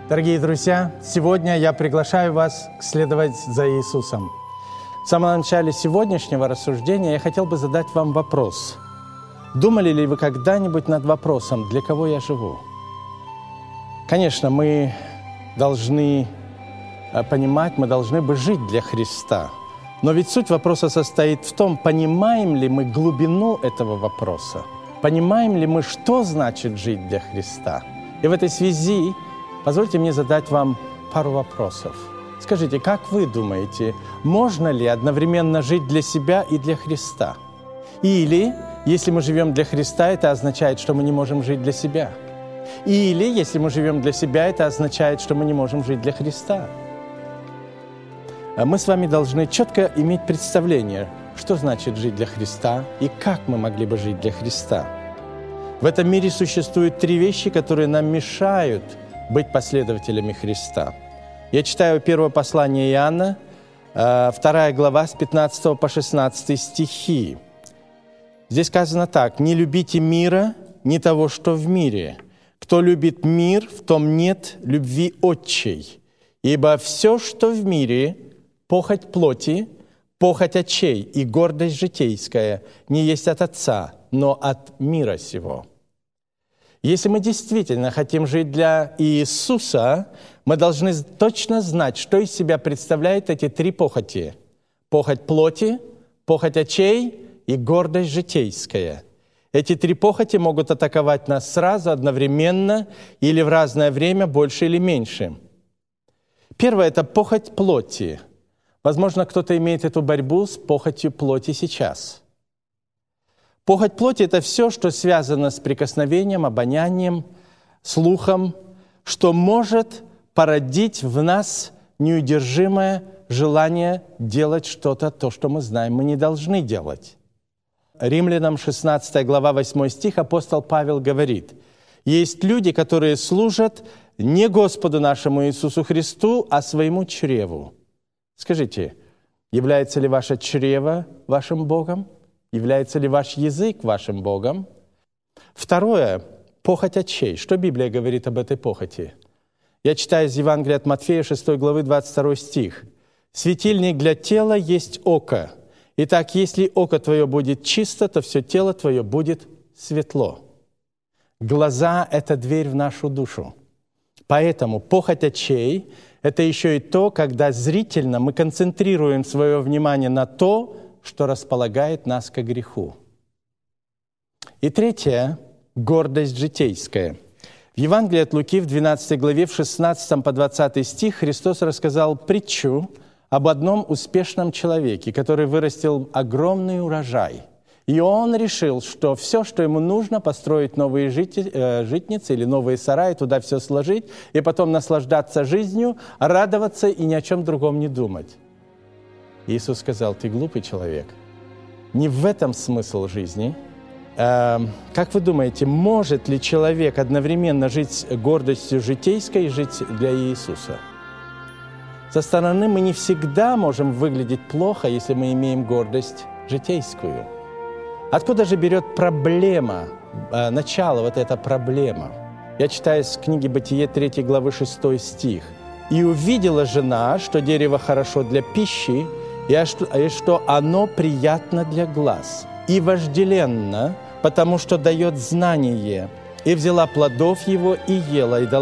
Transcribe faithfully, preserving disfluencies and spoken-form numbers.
Дорогие друзья, сегодня я приглашаю вас следовать за Иисусом. В самом начале сегодняшнего рассуждения я хотел бы задать вам вопрос. Думали ли вы когда-нибудь над вопросом, для кого я живу? Конечно, мы должны понимать, мы должны бы жить для Христа. Но ведь суть вопроса состоит в том, понимаем ли мы глубину этого вопроса, понимаем ли мы, что значит жить для Христа. И в этой связи позвольте мне задать вам пару вопросов. Скажите, как вы думаете, можно ли одновременно жить для себя и для Христа? Или, если мы живем для Христа, это означает, что мы не можем жить для себя? Или, если мы живем для себя, это означает, что мы не можем жить для Христа? Мы с вами должны четко иметь представление, что значит жить для Христа и как мы могли бы жить для Христа. В этом мире существуют три вещи, которые нам мешают быть последователями Христа. Я читаю первое послание Иоанна, вторая глава, с пятнадцатого по шестнадцатый стихи. Здесь сказано так: «Не любите мира, не того, что в мире. Кто любит мир, в том нет любви Отчей. Ибо все, что в мире, похоть плоти, похоть очей и гордость житейская, не есть от Отца, но от мира сего». Если мы действительно хотим жить для Иисуса, мы должны точно знать, что из себя представляют эти три похоти. Похоть плоти, похоть очей и гордость житейская. Эти три похоти могут атаковать нас сразу, одновременно или в разное время, больше или меньше. Первое – это похоть плоти. Возможно, кто-то имеет эту борьбу с похотью плоти сейчас. Похоть плоти – это все, что связано с прикосновением, обонянием, слухом, что может породить в нас неудержимое желание делать что-то, то, что мы знаем, мы не должны делать. Римлянам шестнадцатая глава, восьмой стих, апостол Павел говорит: «Есть люди, которые служат не Господу нашему Иисусу Христу, а своему чреву». Скажите, является ли ваше чрево вашим Богом? Является ли ваш язык вашим Богом? Второе – похоть очей. Что Библия говорит об этой похоти? Я читаю из Евангелия от Матфея, шестой главы, двадцать второй стих. «Светильник для тела есть око. Итак, если око твое будет чисто, то все тело твое будет светло». Глаза – это дверь в нашу душу. Поэтому похоть очей – это еще и то, когда зрительно мы концентрируем свое внимание на то, что располагает нас ко греху. И третье – гордость житейская. В Евангелии от Луки в двенадцатой главе, в шестнадцатом по двадцатый стих Христос рассказал притчу об одном успешном человеке, который вырастил огромный урожай. И он решил, что все, что ему нужно, построить новые жити, э, житницы или новые сараи, туда все сложить, и потом наслаждаться жизнью, радоваться и ни о чем другом не думать. Иисус сказал: «Ты глупый человек». Не в этом смысл жизни. Э, как вы думаете, может ли человек одновременно жить гордостью житейской и жить для Иисуса? Со стороны мы не всегда можем выглядеть плохо, если мы имеем гордость житейскую. Откуда же берет проблема, э, начало вот эта проблема? Я читаю из книги «Бытие» третьей главы, шестой стих. «И увидела жена, что дерево хорошо для пищи, и что оно приятно для глаз, и вожделенно, потому что дает знание, и взяла плодов его и ела, и дала